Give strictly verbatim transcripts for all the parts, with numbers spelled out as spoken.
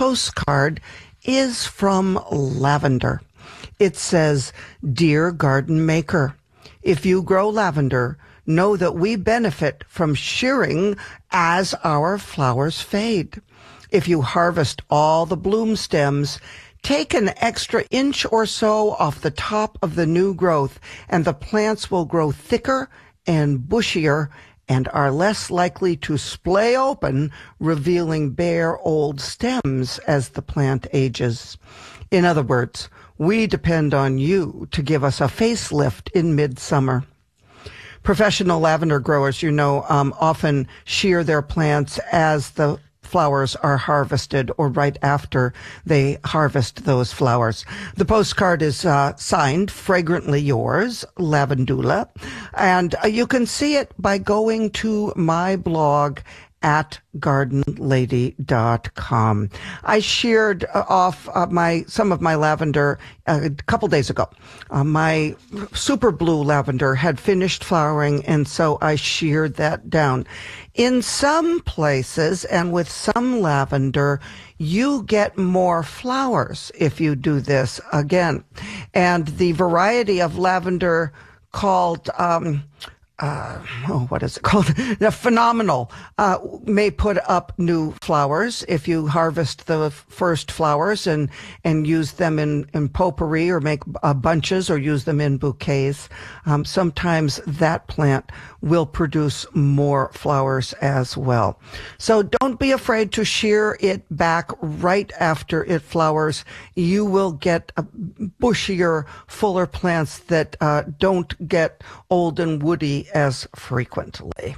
postcard is from lavender. It says, "Dear garden maker, if you grow lavender, know that we benefit from shearing as our flowers fade. If you harvest all the bloom stems, take an extra inch or so off the top of the new growth, and the plants will grow thicker and bushier and are less likely to splay open, revealing bare old stems as the plant ages." In other words, we depend on you to give us a facelift in midsummer. Professional lavender growers, you know, um, often shear their plants as the flowers are harvested or right after they harvest those flowers. The postcard is uh, signed Fragrantly Yours, Lavendula, and uh, you can see it by going to my blog at garden lady dot com. I sheared uh, off uh, my some of my lavender uh, a couple days ago. Uh, my super blue lavender had finished flowering, and so I sheared that down. In some places and with some lavender, you get more flowers if you do this again. And the variety of lavender called um Uh, oh, what is it called? The Phenomenal uh, may put up new flowers if you harvest the f- first flowers and and use them in, in potpourri or make uh, bunches or use them in bouquets. Um, sometimes that plant will produce more flowers as well. So don't be afraid to shear it back right after it flowers. You will get a bushier, fuller plants that uh, don't get old and woody as frequently.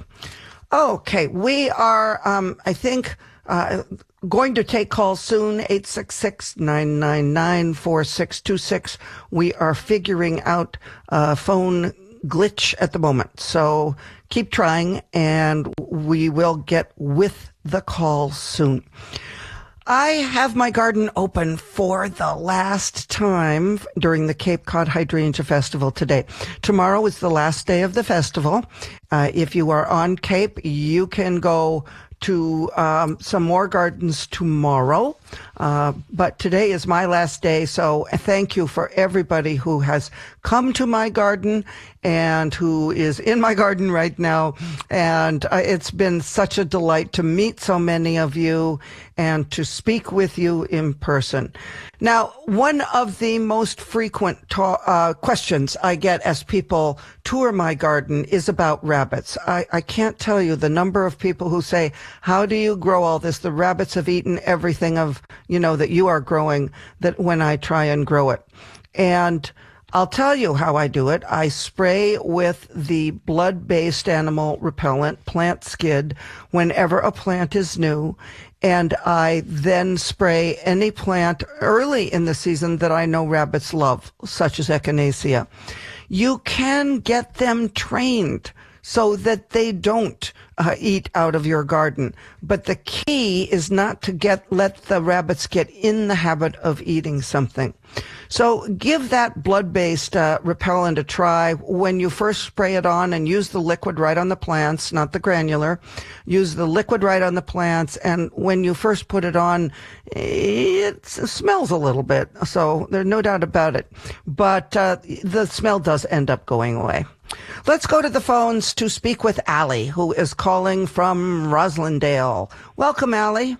Okay, we are, um, I think, uh, going to take calls soon, eight six six, nine nine nine, four six two six. We are figuring out a phone glitch at the moment, so keep trying, and we will get with the call soon. I have my garden open for the last time during the Cape Cod Hydrangea Festival today. Tomorrow is the last day of the festival. Uh, if you are on Cape, you can go to um, some more gardens tomorrow. Uh, but today is my last day, so thank you for everybody who has come to my garden and who is in my garden right now. And uh, it's been such a delight to meet so many of you and to speak with you in person. Now, one of the most frequent ta- uh, questions I get as people tour my garden is about rabbits. I, I can't tell you the number of people who say, "How do you grow all this? The rabbits have eaten everything of, you know, that you are growing," that when I try and grow it. And I'll tell you how I do it. I spray with the blood-based animal repellent, Plant Skid, whenever a plant is new. And I then spray any plant early in the season that I know rabbits love, such as Echinacea. You can get them trained so that they don't uh, eat out of your garden. But the key is not to get let the rabbits get in the habit of eating something. So give that blood-based uh, repellent a try when you first spray it on, and use the liquid right on the plants, not the granular. Use the liquid right on the plants, and when you first put it on, it smells a little bit, so there's no doubt about it. But uh, the smell does end up going away. Let's go to the phones to speak with Allie, who is calling from Roslindale. Welcome, Allie.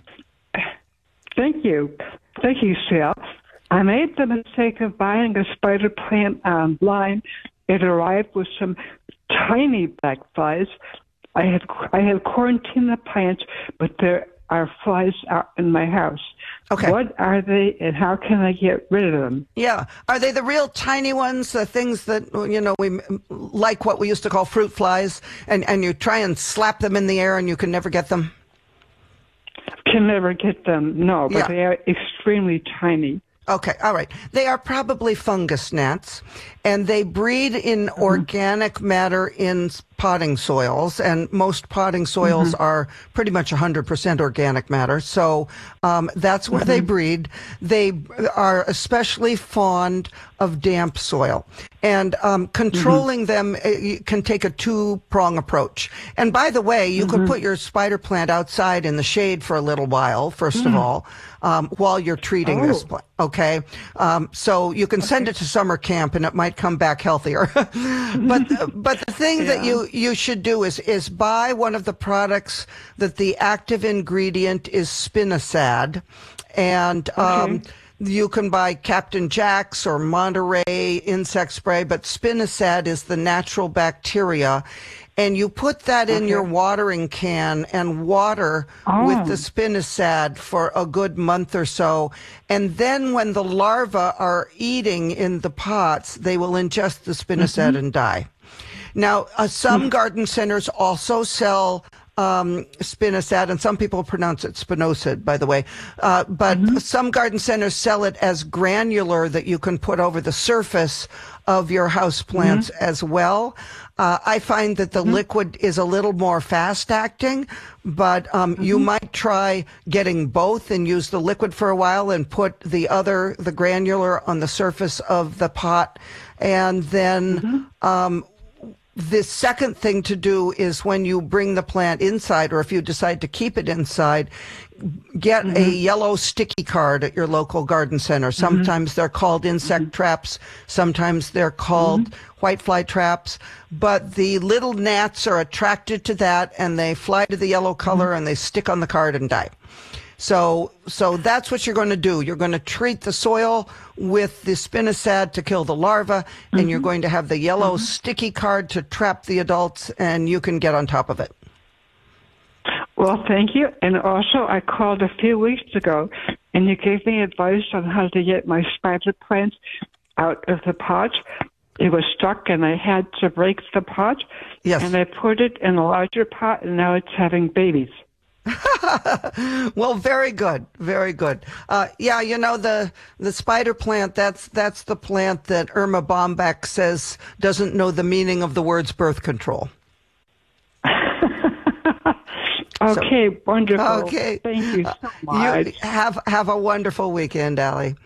Thank you. Thank you, Sal. I made the mistake of buying a spider plant online. It arrived with some tiny black flies. I had I have quarantined the plants, but there are flies out in my house. Okay. What are they, and how can I get rid of them? Yeah. Are they the real tiny ones, the things that, you know, we like what we used to call fruit flies, and, and you try and slap them in the air and you can never get them? Can never get them, no, but yeah. they are extremely tiny. Okay, all right. They are probably fungus gnats, and they breed in mm-hmm. organic matter in potting soils, and most potting soils mm-hmm. are pretty much one hundred percent organic matter, so um, that's where mm-hmm. they breed. They are especially fond of damp soil, and um, controlling mm-hmm. them uh, can take a two-prong approach. And by the way, you mm-hmm. could put your spider plant outside in the shade for a little while, first mm-hmm. of all. um, while you're treating Oh. this plant. Okay, um, so you can send it to summer camp, and it might come back healthier. but but the thing Yeah. that you you should do is is buy one of the products that the active ingredient is spinosad, and um, Okay. you can buy Captain Jack's or Monterey insect spray, but spinosad is the natural bacteria. And you put that in Okay. your watering can and water Oh. with the spinosad for a good month or so. And then when the larvae are eating in the pots, they will ingest the spinosad Mm-hmm. and die. Now, uh, some garden centers also sell um, spinosad, and some people pronounce it spinosad, by the way. Uh, but some garden centers sell it as granular that you can put over the surface of your house plants as well. Uh, I find that the liquid is a little more fast acting, but um, you might try getting both and use the liquid for a while and put the other, the granular, on the surface of the pot. And then um, the second thing to do is when you bring the plant inside, or if you decide to keep it inside, get a yellow sticky card at your local garden center. Sometimes they're called insect traps. Sometimes they're called whitefly traps. But the little gnats are attracted to that, and they fly to the yellow color, and they stick on the card and die. So, so that's what you're going to do. You're going to treat the soil with the spinosad to kill the larva, and you're going to have the yellow sticky card to trap the adults, and you can get on top of it. Well, thank you. And also, I called a few weeks ago, and you gave me advice on how to get my spider plants out of the pot. It was stuck, and I had to break the pot. Yes. And I put it in a larger pot, and now it's having babies. Well, very good, very good. Uh, yeah, you know, the the spider plant, that's that's the plant that Irma Bombeck says doesn't know the meaning of the words birth control. Okay, wonderful. Okay. Thank you so much. You have have a wonderful weekend, Allie.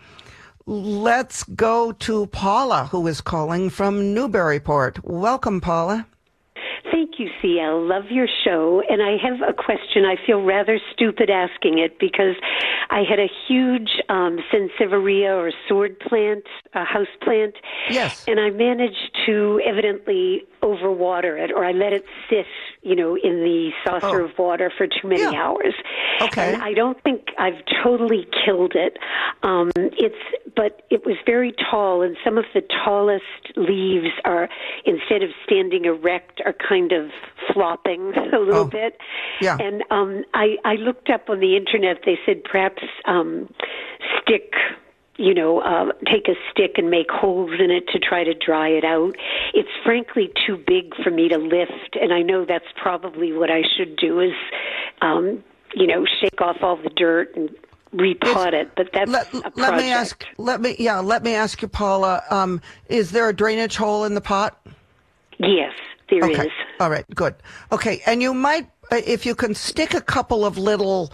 Let's go to Paula, who is calling from Newburyport. Welcome, Paula. Thank you, C L. Love your show. And I have a question. I feel rather stupid asking it because I had a huge um, Sansevieria or sword plant, a house plant. Yes. And I managed to evidently overwater it, or I let it sit, you know, in the saucer Oh. of water for too many Yeah. hours. Okay. And I don't think I've totally killed it. Um, it's, but it was very tall, and some of the tallest leaves are, instead of standing erect, are kind of flopping a little Oh. bit. Yeah. And um, I, I looked up on the internet. They said perhaps um, stick. You know, uh, take a stick and make holes in it to try to dry it out. It's frankly too big for me to lift, and I know that's probably what I should do is, um, you know, shake off all the dirt and repot it. But that's Let, a project. let me ask. Let me. Yeah. Let me ask you, Paula. Um, is there a drainage hole in the pot? Yes, there is. Okay. All right. Good. Okay. And you might, if you can stick a couple of little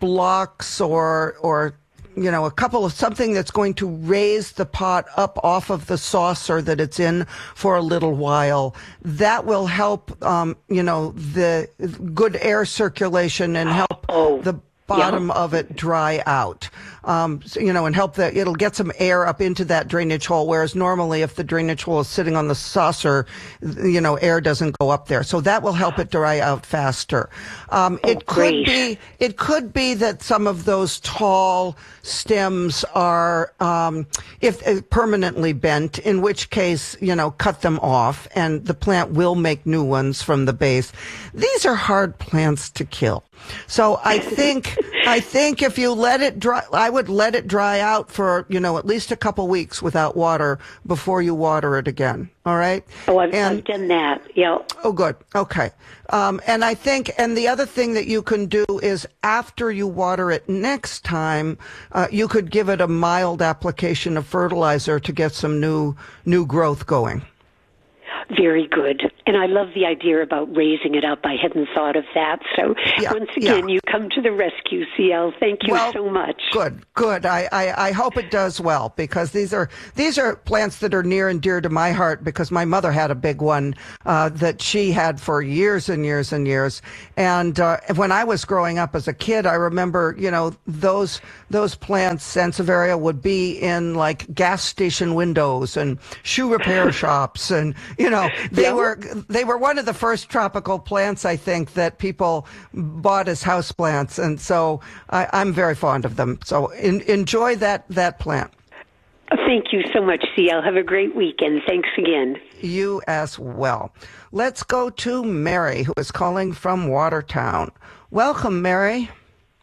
blocks or or you know, a couple of something that's going to raise the pot up off of the saucer that it's in for a little while. That will help, um, you know, the good air circulation and help Oh, the bottom of it dry out. Um, so, you know, and help that it'll get some air up into that drainage hole. Whereas normally if the drainage hole is sitting on the saucer, you know, air doesn't go up there. So that will help it dry out faster. Um, Oh, it could great. be, it could be that some of those tall stems are, um, if uh, permanently bent, in which case, you know, cut them off and the plant will make new ones from the base. These are hard plants to kill. So I think, I think if you let it dry, I would let it dry out for, you know, at least a couple weeks without water before you water it again. All right. Oh, I've, And- I've done that. Yeah. Oh, good. Okay. Um, and I think, and the other thing that you can do is after you water it next time, uh, you could give it a mild application of fertilizer to get some new, new growth going. Very good. And I love the idea about raising it up. I hadn't thought of that. So yeah, once again, yeah. you come to the rescue, C L. Thank you well, so much. Good, good. I, I, I hope it does well, because these are these are plants that are near and dear to my heart, because my mother had a big one uh, that she had for years and years and years. And uh, when I was growing up as a kid, I remember, you know, those those plants, Sansevieria, would be in like gas station windows and shoe repair shops, and you know, they yeah. were they were one of the first tropical plants, I think, that people bought as house plants, and so I, I'm very fond of them. So in, enjoy that that plant. Thank you so much, C L. Have a great weekend. Thanks again. You as well. Let's go to Mary, who is calling from Watertown. Welcome, Mary.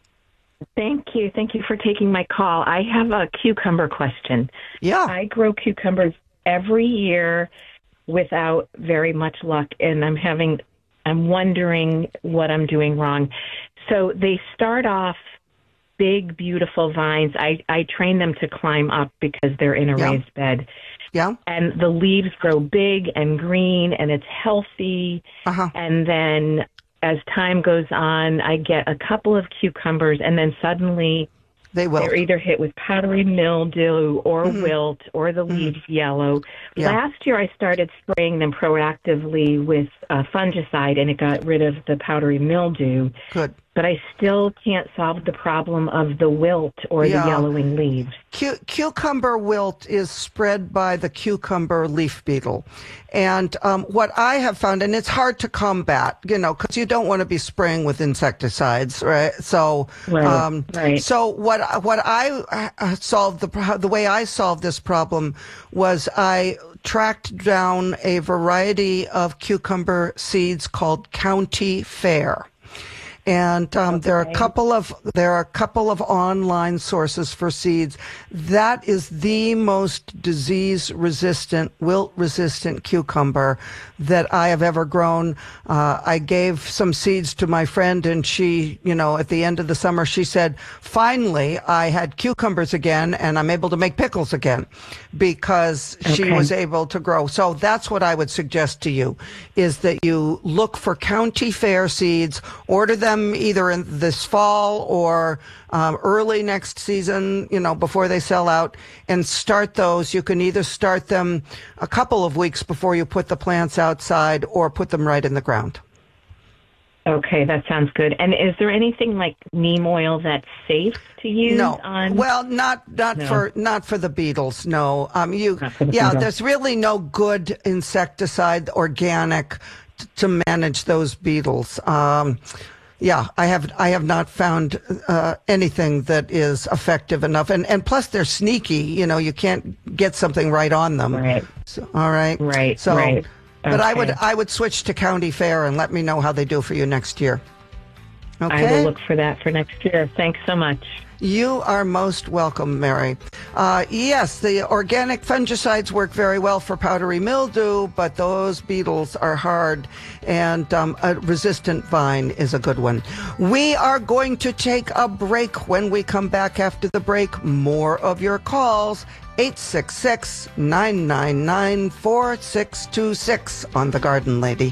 Thank you. Thank you for taking my call. I have a cucumber question. Yeah. I grow cucumbers every year without very much luck, and I'm having, I'm wondering what I'm doing wrong. So they start off big, beautiful vines. I, I train them to climb up because they're in a yeah. raised bed. Yeah. And the leaves grow big and green, and it's healthy. Uh-huh. And then as time goes on, I get a couple of cucumbers, and then suddenly they will. They're either hit with powdery mildew or mm-hmm. wilt, or the leaves mm-hmm. yellow. Yeah. Last year, I started spraying them proactively with uh, fungicide, and it got rid of the powdery mildew. Good. But I still can't solve the problem of the wilt or yeah. the yellowing leaves. Cu- cucumber wilt is spread by the cucumber leaf beetle. And um, what I have found, and it's hard to combat, you know, because you don't want to be spraying with insecticides, right? So, right, um, right. so what what I uh, solved, the the way I solved this problem was I tracked down a variety of cucumber seeds called County Fair. And um, okay. there are a couple of there are a couple of online sources for seeds. That is the most disease-resistant, wilt-resistant cucumber that I have ever grown. Uh, I gave some seeds to my friend, and she, you know, at the end of the summer, she said, "Finally, I had cucumbers again, and I'm able to make pickles again," because okay. she was able to grow. So that's what I would suggest to you: is that you look for County Fair seeds, order them either in this fall or um, early next season, you know, before they sell out, and start those. You can either start them a couple of weeks before you put the plants outside, or put them right in the ground. Okay, that sounds good. And is there anything like neem oil that's safe to use? No. On... Well, not not no. for not for the beetles. No. Um. You. The yeah. beetles. There's really no good insecticide, organic, t- to manage those beetles. Um. Yeah, I have I have not found uh, anything that is effective enough, and and plus they're sneaky. You know, you can't get something right on them. Right. So, all right. Right. So, right. but okay. I would I would switch to County Fair and let me know how they do for you next year. Okay. I will look for that for next year. Thanks so much. You are most welcome, Mary. Uh, yes, the organic fungicides work very well for powdery mildew, but those beetles are hard, and um, a resistant vine is a good one. We are going to take a break. When we come back after the break, more of your calls. eight six six, nine nine nine, four six two six on The Garden Lady.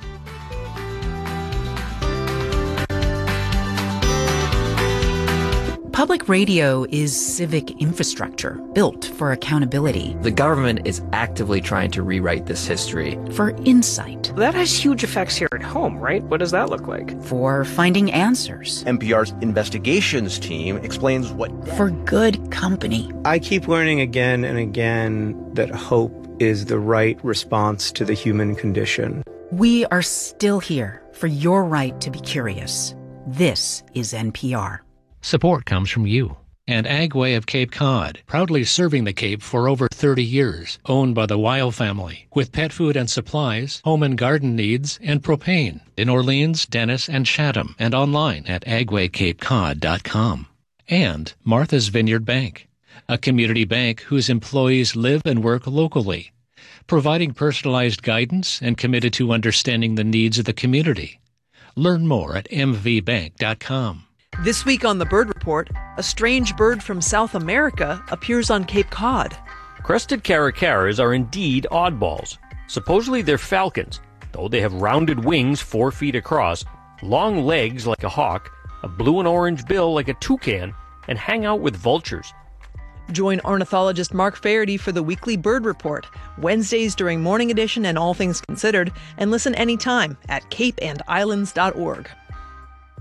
Public radio is civic infrastructure built for accountability. The government is actively trying to rewrite this history. For insight. That has huge effects here at home, right? What does that look like? For finding answers. N P R's investigations team explains what... For good company. I keep learning again and again that hope is the right response to the human condition. We are still here for your right to be curious. This is N P R. Support comes from you and Agway of Cape Cod, proudly serving the Cape for over thirty years, owned by the Weil family, with pet food and supplies, home and garden needs, and propane in Orleans, Dennis, and Chatham, and online at agway cape cod dot com. And Martha's Vineyard Bank, a community bank whose employees live and work locally, providing personalized guidance and committed to understanding the needs of the community. Learn more at m v bank dot com. This week on the Bird Report, a strange bird from South America appears on Cape Cod. Crested caracaras are indeed oddballs. Supposedly they're falcons, though they have rounded wings four feet across, long legs like a hawk, a blue and orange bill like a toucan, and hang out with vultures. Join ornithologist Mark Faherty for the weekly Bird Report, Wednesdays during Morning Edition and All Things Considered, and listen anytime at cape and islands dot org.